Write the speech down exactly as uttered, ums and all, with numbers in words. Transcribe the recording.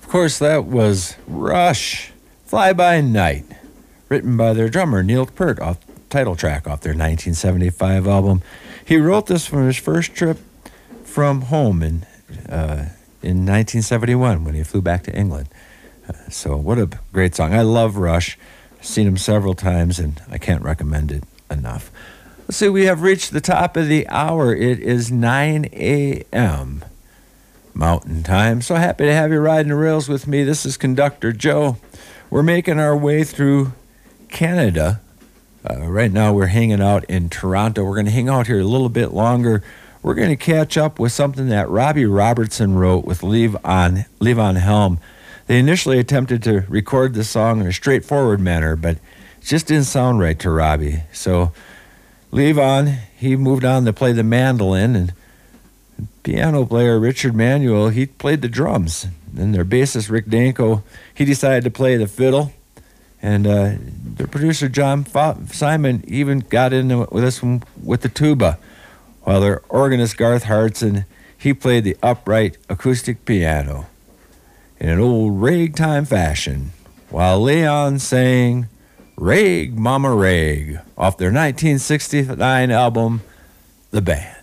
course, that was Rush, Fly By Night, written by their drummer, Neil Peart, off title track off their nineteen seventy-five album. He wrote this from his first trip from home in, uh, in nineteen seventy-one when he flew back to England. Uh, so what a great song. I love Rush. I've seen him several times, and I can't recommend it enough. Let's see, we have reached the top of the hour. It is nine a.m. Mountain Time. So happy to have you riding the rails with me. This is Conductor Joe. We're making our way through Canada. Uh, right now we're hanging out in Toronto. We're going to hang out here a little bit longer. We're going to catch up with something that Robbie Robertson wrote with Levon, Levon Helm. They initially attempted to record the song in a straightforward manner, but it just didn't sound right to Robbie. So Levon, he moved on to play the mandolin, and piano player Richard Manuel, he played the drums. And their bassist Rick Danko, he decided to play the fiddle. And uh, their producer John Fa- Simon even got in with this one with the tuba, while their organist Garth Hartson, he played the upright acoustic piano in an old ragtime fashion, while Leon sang Rag Mama Rag off their nineteen sixty-nine album, The Band.